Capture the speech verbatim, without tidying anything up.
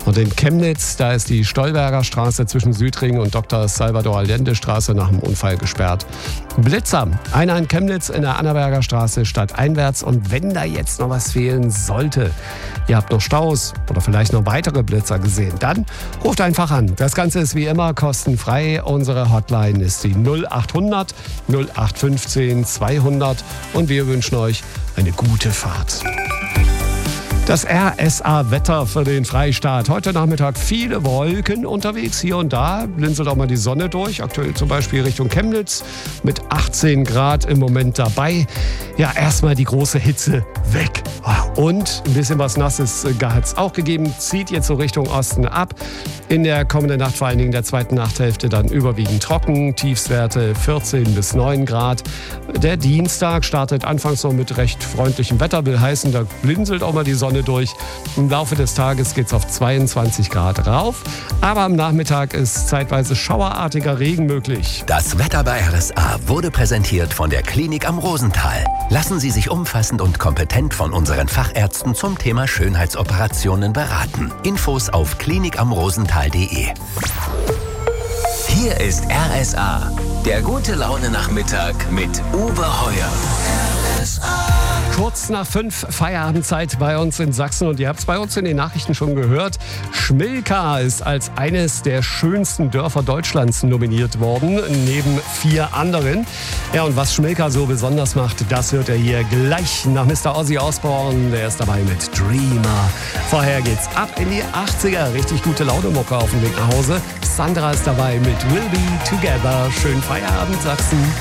Und in Chemnitz, da ist die Stolberger Straße zwischen Südring und Doktor Salvador Allende Straße nach dem Unfall gesperrt. Blitzer, einer in Chemnitz in der Annaberger Straße stadteinwärts. Und wenn da jetzt noch was fehlen sollte, ihr habt noch Staus oder vielleicht noch weitere Blitzer gesehen, dann ruft einfach an. Das Ganze ist wie immer kostenfrei. Unsere Hotline ist die null acht hundert null acht fünfzehn zweihundert und wir wünschen euch eine gute Fahrt. Das R S A-Wetter für den Freistaat. Heute Nachmittag viele Wolken unterwegs. Hier und da blinzelt auch mal die Sonne durch. Aktuell zum Beispiel Richtung Chemnitz mit achtzehn Grad im Moment dabei. Ja, erstmal die große Hitze weg. Und ein bisschen was Nasses hat es auch gegeben. Zieht jetzt so Richtung Osten ab. In der kommenden Nacht, vor allen Dingen der zweiten Nachthälfte, dann überwiegend trocken. Tiefstwerte vierzehn bis neun Grad. Der Dienstag startet anfangs noch mit recht freundlichem Wetter. Will heißen, da blinzelt auch mal die Sonne durch. Im Laufe des Tages geht es auf zweiundzwanzig Grad rauf. Aber am Nachmittag ist zeitweise schauerartiger Regen möglich. Das Wetter bei R S A wurde präsentiert von der Klinik am Rosental. Lassen Sie sich umfassend und kompetent von unseren Fachärzten zum Thema Schönheitsoperationen beraten. Infos auf klinik am rosental punkt de. Hier ist R S A, der gute Laune Nachmittag mit Uwe Heuer. R S A. Kurz nach fünf Feierabendzeit bei uns in Sachsen und ihr habt es bei uns in den Nachrichten schon gehört. Schmilka ist als eines der schönsten Dörfer Deutschlands nominiert worden, neben vier anderen. Ja, und was Schmilka so besonders macht, das hört ihr hier gleich nach Mister Ozzy Osbourne. Der ist dabei mit Dreamer. Vorher geht's ab in die achtziger. Richtig gute Laune-Mucke auf dem Weg nach Hause. Sandra ist dabei mit We'll Be Together. Schönen Feierabend, Sachsen.